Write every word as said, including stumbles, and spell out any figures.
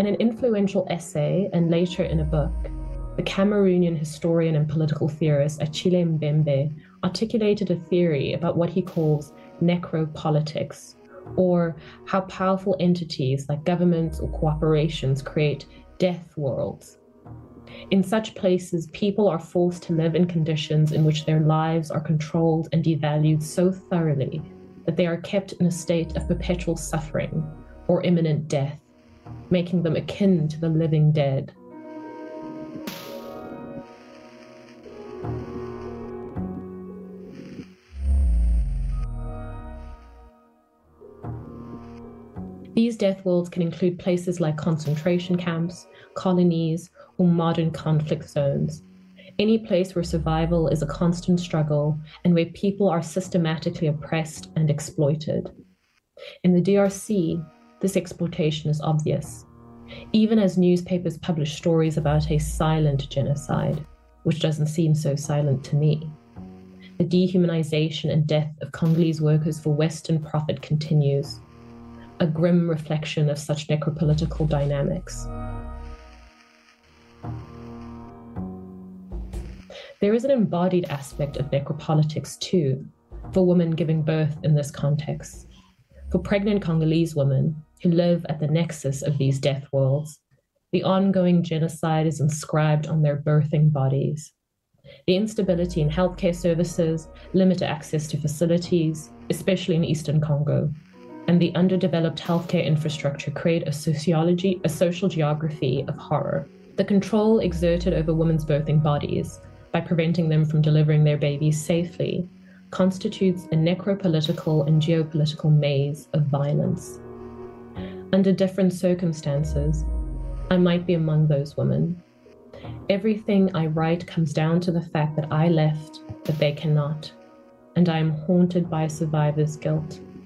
an influential essay, and later in a book, the Cameroonian historian and political theorist Achille Mbembe articulated a theory about what he calls necropolitics, or how powerful entities like governments or corporations create death worlds. In such places, people are forced to live in conditions in which their lives are controlled and devalued so thoroughly that they are kept in a state of perpetual suffering or imminent death, making them akin to the living dead. These death worlds can include places like concentration camps, colonies, or modern conflict zones. Any place where survival is a constant struggle and where people are systematically oppressed and exploited. In the D R C, this exploitation is obvious, even as newspapers publish stories about a silent genocide, which doesn't seem so silent to me. The dehumanization and death of Congolese workers for Western profit continues, a grim reflection of such necropolitical dynamics. There is an embodied aspect of necropolitics too, for women giving birth in this context. For pregnant Congolese women who live at the nexus of these death worlds, the ongoing genocide is inscribed on their birthing bodies. The instability in healthcare services, limited access to facilities, especially in Eastern Congo, and the underdeveloped healthcare infrastructure create a sociology, a social geography of horror. The control exerted over women's birthing bodies by preventing them from delivering their babies safely constitutes a necropolitical and geopolitical maze of violence. Under different circumstances, I might be among those women. Everything I write comes down to the fact that I left, but they cannot, and I am haunted by a survivor's guilt.